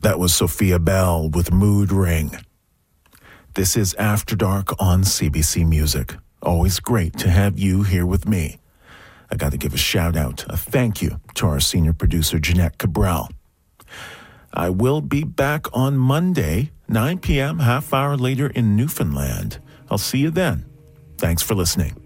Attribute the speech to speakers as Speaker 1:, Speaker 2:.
Speaker 1: That was Sophia Bell with Mood Ring. This is After Dark on CBC Music. Always great to have you here with me. I got to give a shout out, a thank you to our senior producer, Jeanette Cabral. I will be back on Monday, 9 p.m., half hour later in Newfoundland. I'll see you then. Thanks for listening.